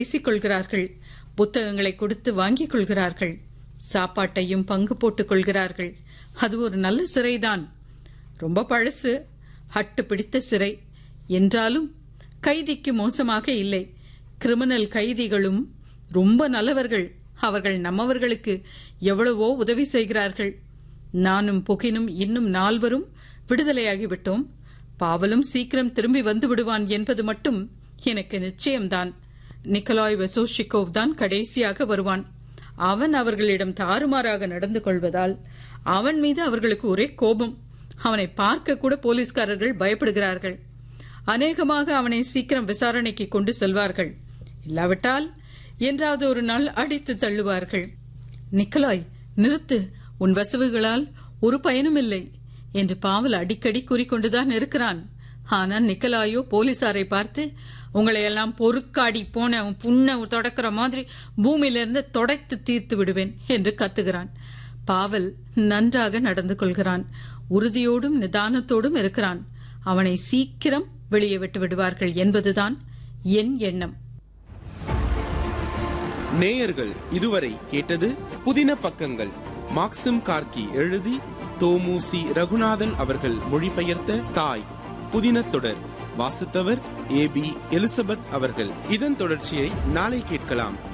பேசிக்கொள்கிறார்கள், புத்தகங்களை கொடுத்து வாங்கிக் கொள்கிறார்கள், சாப்பாட்டையும் பங்கு போட்டுக் கொள்கிறார்கள். அது ஒரு நல்ல சிறைதான். ரொம்ப பழசு, ஹட்டு பிடித்த சிறை என்றாலும் கைதிக்கு மோசமாக இல்லை. கிரிமினல் கைதிகளும் ரொம்ப நல்லவர்கள். அவர்கள் நம்மவர்களுக்கு எவ்வளவோ உதவி செய்கிறார்கள். நானும் புகினும் இன்னும் 4 விடுதலையாகிவிட்டோம். பாவலும் சீக்கிரம் திரும்பி வந்து விடுவான் என்பது மட்டும் எனக்கு நிச்சயம்தான். நிக்கலாய் வெசோஷிகோவ் தான் கடைசியாக வருவான். அவன் அவர்களிடம் தாறுமாறாக நடந்து கொள்வதால் அவன் மீது அவர்களுக்கு ஒரே கோபம். அவனை பார்க்க கூட போலீஸ்காரர்கள் பயப்படுகிறார்கள். அநேகமாக அவனை சீக்கிரம் விசாரணைக்கு கொண்டு செல்வார்கள். இல்லாவிட்டால் என்றாவது ஒரு நாள் அடித்து தள்ளுவார்கள். நிக்கலாய், நிறுத்து, உன் வசவுகளால் ஒரு பயனும் இல்லை என்று பாவல் அடிக்கடி கூறிக்கொண்டுதான் இருக்கிறான். ஆனால் நிக்கலாயோ போலீசாரை பார்த்து, உங்களை எல்லாம் பொறுக்காடி போன புண்ண தொடக்கிற மாதிரி பூமியிலிருந்து தொடைத்து தீர்த்து விடுவேன் என்று கத்துகிறான். பாவல் நன்றாக நடந்து கொள்கிறான். உறுதியோடும் நிதானத்தோடும் இருக்கிறான். அவனை சீக்கிரம் வெளியே விட்டு விடுவார்கள் என்பதுதான் என் எண்ணம். நேயர்கள் இதுவரை கேட்டது புதின பக்கங்கள். மாக்சிம் கார்கி எழுதி தோமுசி ரகுநாதன் அவர்கள் மொழிபெயர்த்த தாய் புதின தொடர். வாசித்தவர் AB எலிசபெத் அவர்கள். இதன் தொடர்ச்சியை நாளை கேட்கலாம்.